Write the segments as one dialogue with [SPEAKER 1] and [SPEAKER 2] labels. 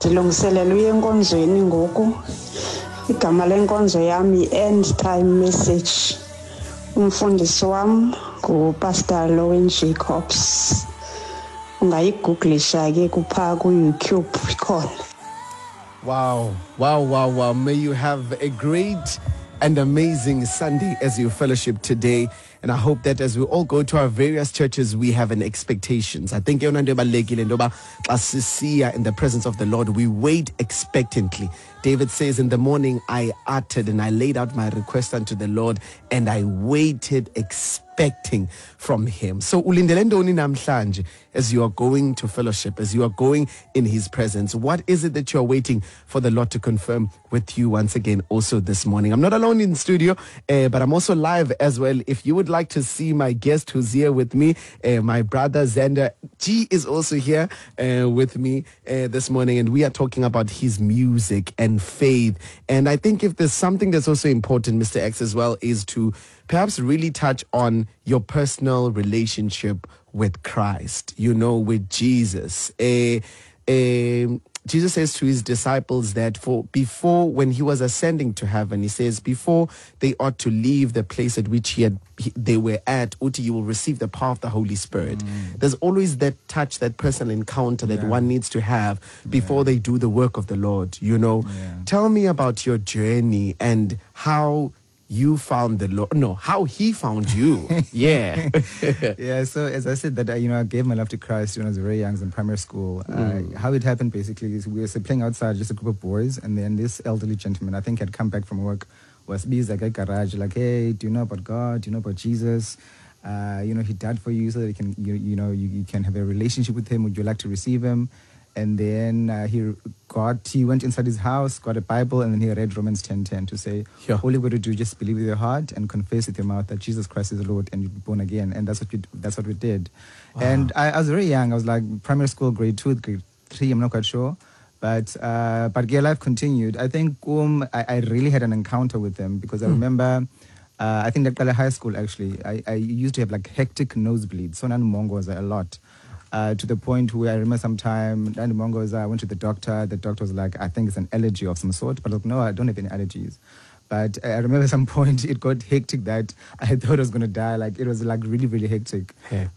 [SPEAKER 1] Ndilungiselela uye enkonzweni ngoku. Igama lenkonzo yami End Time Message. Umfundisi wami nguPastor Lowen Jacobs. Ungayiguglisha ke kupha ku-YouTube ikhona.
[SPEAKER 2] Wow. May you have a great and amazing Sunday as you fellowship today. And I hope that as we all go to our various churches, we have an expectations. I think in the presence of the Lord, we wait expectantly. David says, in the morning I uttered and I laid out my request unto the Lord, and I waited expecting from him. So ulindele ntoni namhlanje as you are going to fellowship, as you are going in his presence? What is it that you are waiting for the Lord to confirm with you once again also this morning? I'm not alone in studio, but I'm also live as well. If you would like to see my guest who's here with me, my brother Xander G is also here with me this morning, and we are talking about his music and faith. And I think if there's something that's also important, Mr. X, as well, is to perhaps really touch on your personal relationship with Christ, with Jesus. Jesus says to his disciples that when he was ascending to heaven, he says, before they ought to leave the place at which they were at, you will receive the power of the Holy Spirit. There's always that touch, that personal encounter that one needs to have before they do the work of the Lord, Tell me about your journey and how you found the Lord. No, how he found you. Yeah.
[SPEAKER 3] Yeah, so as I said that, I gave my life to Christ when I was very young, in primary school. How it happened basically is we were playing outside, just a group of boys, and then this elderly gentleman, I think had come back from work, was busy like a garage, like, hey, do you know about God? Do you know about Jesus? He died for you so that you can have a relationship with him. Would you like to receive him? And then he went inside his house, got a Bible, and then he read Romans 10:10 to say, all you got to do, just believe with your heart and confess with your mouth that Jesus Christ is the Lord, and you'll be born again. And that's what we did. Wow. And I was very young. I was like primary school, grade 2, grade 3, I'm not quite sure. But gay life continued. I think I really had an encounter with them because I remember, I think at high school actually, I used to have like hectic nosebleeds. So was a lot. To the point where I remember sometime, I went to the doctor. The doctor was like, I think it's an allergy of some sort. But look, no, I don't have any allergies. But I remember at some point it got hectic that I thought I was going to die. Like, it was like really, really hectic.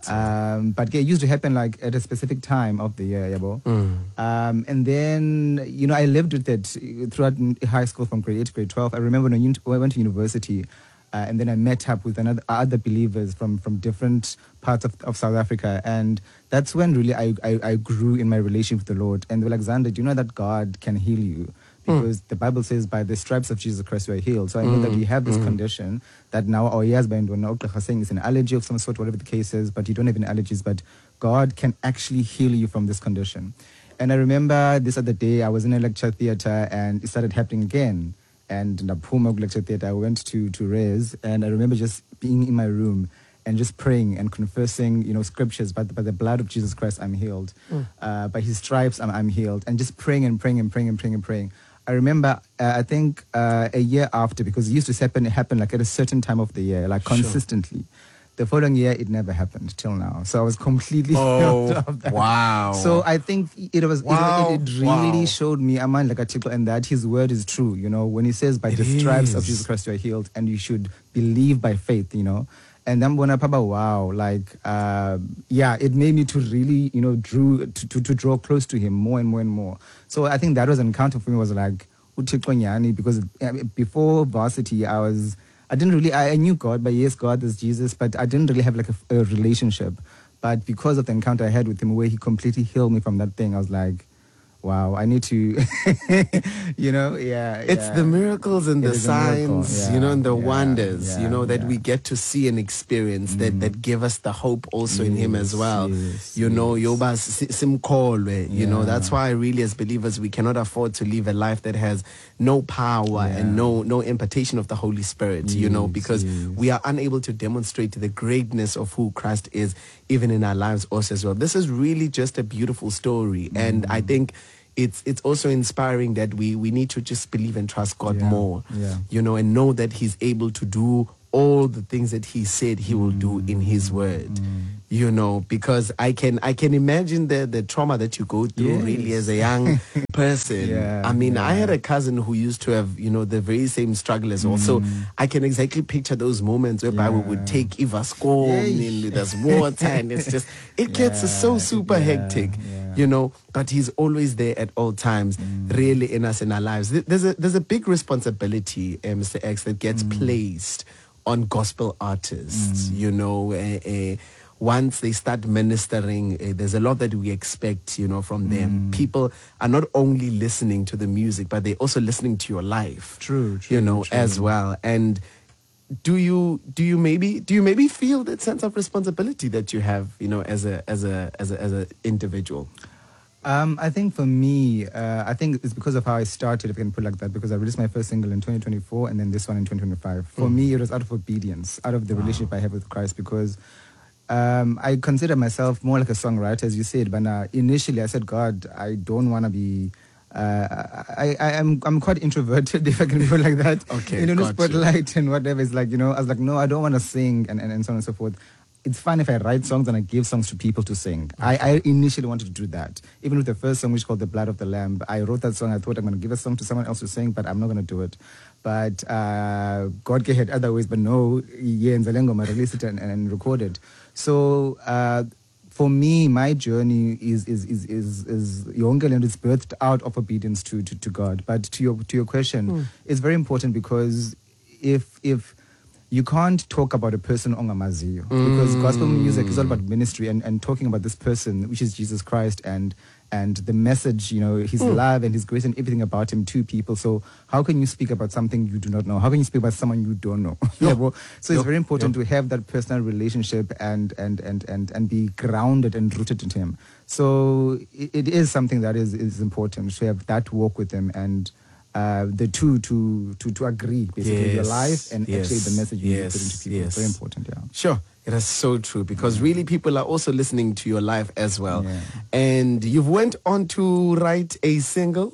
[SPEAKER 3] But it used to happen like at a specific time of the year, Yabo. And then, I lived with it throughout high school from grade 8 to grade 12. I remember when I went to university, and then I met up with other believers from different parts of South Africa. And that's when really I grew in my relationship with the Lord. And they were like, Xander, do you know that God can heal you? Because the Bible says by the stripes of Jesus Christ you are healed. So I know that you have this condition that now our years by saying it's an allergy of some sort, whatever the case is, but you don't have any allergies, but God can actually heal you from this condition. And I remember this other day, I was in a lecture theater and it started happening again. And in the Puma Lecture Theatre, I went to Rez, and I remember just being in my room and just praying and confessing, scriptures. By the blood of Jesus Christ, I'm healed. By his stripes, I'm healed. And just praying and praying and praying and praying and praying. I remember, I think a year after, because it used to happen like at a certain time of the year, like consistently. The following year, it never happened till now. So I was completely healed of that.
[SPEAKER 2] Wow.
[SPEAKER 3] So I think it really showed me, Aman like a tickle, and that his word is true. When he says by the stripes of Jesus Christ you are healed, and you should believe by faith, And then when I thought, wow, it made me to really, to draw close to him more and more and more. So I think that was an encounter for me, was like, because before varsity, I knew God, but yes, God is Jesus, but I didn't really have like a relationship. But because of the encounter I had with him, where he completely healed me from that thing, I was like, wow, I need to,
[SPEAKER 2] It's the miracles and the signs, and the wonders, that we get to see and experience that give us the hope also in him as well. That's why really as believers, we cannot afford to live a life that has no power and no impartation of the Holy Spirit, because we are unable to demonstrate the greatness of who Christ is, even in our lives also as well. This is really just a beautiful story. And I think it's also inspiring that we need to just believe and trust God more, and know that he's able to do all the things that he said he will do in his word. You know, because I can imagine the trauma that you go through really as a young person. I mean, I had a cousin who used to have, you know, the very same struggle as well. So I can exactly picture those moments whereby we would take Ivasco and there's water and it's just, it gets so super hectic, you know, but he's always there at all times, really in us, in our lives. There's a big responsibility, Mr. X, that gets placed on gospel artists, you know, once they start ministering, there's a lot that we expect, you know, from them. People are not only listening to the music, but they're also listening to your life.
[SPEAKER 3] True,
[SPEAKER 2] you know,
[SPEAKER 3] true.
[SPEAKER 2] as well. And do you maybe feel that sense of responsibility that you have, you know, as a individual?
[SPEAKER 3] I think for me, I think it's because of how I started, if I can put it like that, because I released my first single in 2024 and then this one in 2025. For me, it was out of obedience, out of the relationship I have with Christ, because I consider myself more like a songwriter, as you said, but initially I said, God, I don't want to be... I'm quite introverted, if I can put it like that.
[SPEAKER 2] Okay,
[SPEAKER 3] you know, the spotlight and whatever. It's like, you know, I was like, no, I don't want to sing and so on and so forth. It's fine if I write songs and I give songs to people to sing. I initially wanted to do that. Even with the first song, which is called The Blood of the Lamb, I wrote that song. I thought I'm going to give a song to someone else to sing, but I'm not going to do it. But God had other ways, but no, and Zalengoma released it and recorded. So for me, my journey is Yonke and it's birthed out of obedience to God. But to your question, it's very important, because if you can't talk about a person ongamaziyo, because gospel music is all about ministry and talking about this person, which is Jesus Christ, and the message, you know, his love and his grace and everything about him to people. So how can you speak about something you do not know? How can you speak about someone you don't know? So it's very important to have that personal relationship and be grounded and rooted in him. So it is something that is important to have that walk with him, and the two to agree, basically, your life and actually the message you put into people. It's very important,
[SPEAKER 2] Sure. It is so true, because really people are also listening to your life as well. Yeah. And you've went on to write a single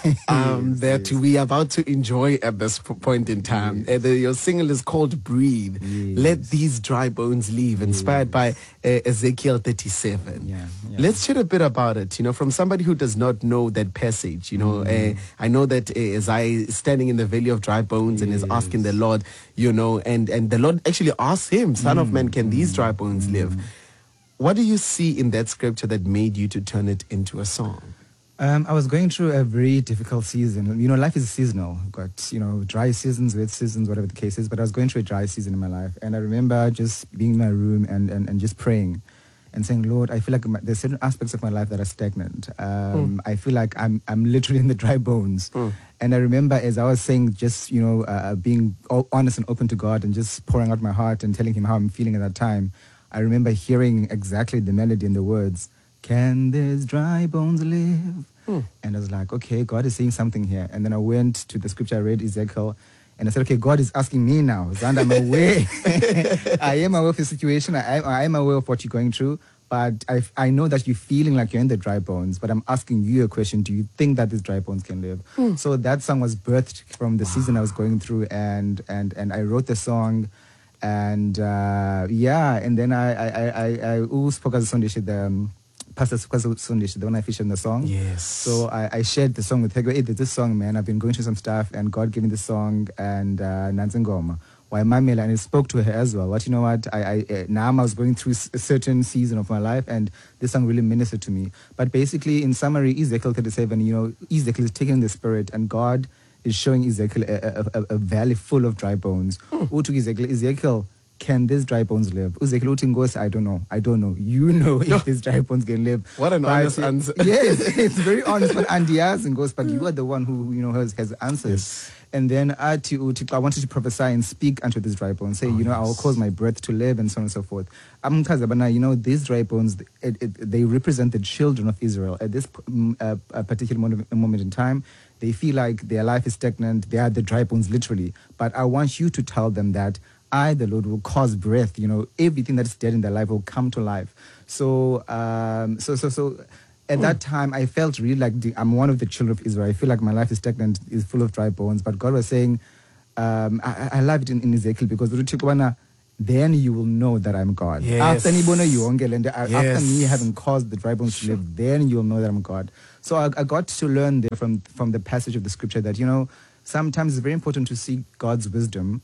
[SPEAKER 2] that we are about to enjoy at this point in time. Your single is called Breathe. Let These Dry Bones Live, inspired by Ezekiel 37. Let's chat a bit about it, you know, from somebody who does not know that passage. You know, I know that Isaiah is standing in the valley of dry bones and is asking the Lord, you know, and the Lord actually asks him, Son of Man, can these dry bones live? What do you see in that scripture that made you to turn it into a song?
[SPEAKER 3] I was going through a very difficult season. You know, life is seasonal. You've got, you know, dry seasons, wet seasons, whatever the case is. But I was going through a dry season in my life. And I remember just being in my room and just praying and saying, Lord, I feel like there's certain aspects of my life that are stagnant. I feel like I'm literally in the dry bones. And I remember, as I was saying, just, you know, being honest and open to God and just pouring out my heart and telling him how I'm feeling at that time, I remember hearing exactly the melody and the words, can these dry bones live? And I was like, okay, God is saying something here. And then I went to the scripture, I read Ezekiel, and I said, okay, God is asking me now. And I'm aware. I am aware of the situation. I am aware of what you're going through. But I know that you're feeling like you're in the dry bones. But I'm asking you a question. Do you think that these dry bones can live? So that song was birthed from the season I was going through. And I wrote the song. And and then I spoke as a Sunday, Pastor Sunday, the one I featured in the song.
[SPEAKER 2] Yes.
[SPEAKER 3] So I shared the song with her. Hey, this song, man, I've been going through some stuff, and God gave me this song, and Nanzengoma. Why Mamela, and I spoke to her as well. But you know what? Now I was going through a certain season of my life, and this song really ministered to me. But basically, in summary, Ezekiel 37, you know, Ezekiel is taking the spirit, and God is showing Ezekiel a valley full of dry bones. To Ezekiel, can these dry bones live? Ezekiel goes, I don't know. You know if these dry bones can live.
[SPEAKER 2] What an honest answer.
[SPEAKER 3] Yes, it's very honest. But Andias and goes, but you are the one who, you know, has answers. Yes. And then I wanted to prophesy and speak unto these dry bones. Say, you know, I will cause my breath to live, and so on and so forth. You know, these dry bones, they represent the children of Israel. At this particular moment in time, they feel like their life is stagnant. They are the dry bones, literally. But I want you to tell them that I, the Lord, will cause breath. You know, everything that is dead in their life will come to life. So, at that time, I felt really like I'm one of the children of Israel. I feel like my life is stagnant, is full of dry bones. But God was saying, I love it in Ezekiel because then you will know that I'm God.
[SPEAKER 2] Yes.
[SPEAKER 3] After after
[SPEAKER 2] Yes.
[SPEAKER 3] me having caused the dry bones to live, then you'll know that I'm God. So I got to learn there from the passage of the scripture that, sometimes it's very important to seek God's wisdom.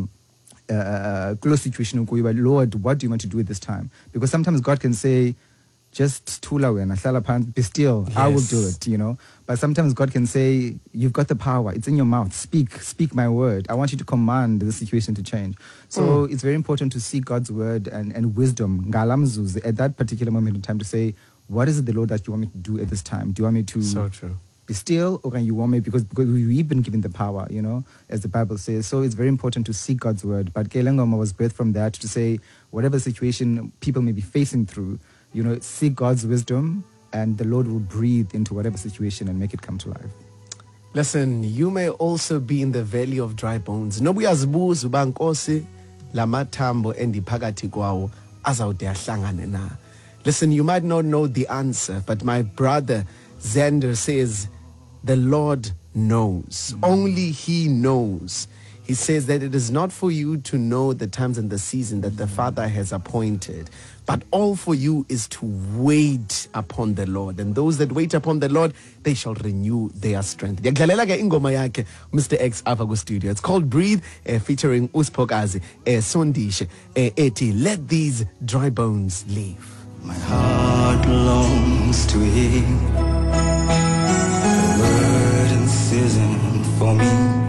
[SPEAKER 3] Close situation, Lord, what do you want to do at this time? Because sometimes God can say, just tula wena, hlala phansi, be still, I will do it, But sometimes God can say, you've got the power, it's in your mouth, speak my word. I want you to command the situation to change. So it's very important to seek God's word and wisdom, ngalamzuzu, at that particular moment in time to say, what is it, the Lord, that you want me to do at this time? Do you want me to
[SPEAKER 2] So true.
[SPEAKER 3] be still, or can you want me, because we've been given the power, as the Bible says. So it's very important to seek God's word. But Kelengoma was birthed from that to say, whatever situation people may be facing through, seek God's wisdom, and the Lord will breathe into whatever situation and make it come to life.
[SPEAKER 2] Listen, you may also be in the valley of dry bones. Nobuyazibuza uba Nkosi lamathambo endiphakathi kwawo azawude ahlangane na. Listen, you might not know the answer, but my brother Xander says the Lord knows. Only He knows. He says that it is not for you to know the times and the season that the Father has appointed, but all for you is to wait upon the Lord. And those that wait upon the Lord, they shall renew their strength. Mr. X Avago Studio. It's called Breathe, featuring Uspokazi, Sondishe, Eti. Let these dry bones live.
[SPEAKER 4] My heart longs to hear the word in season for me.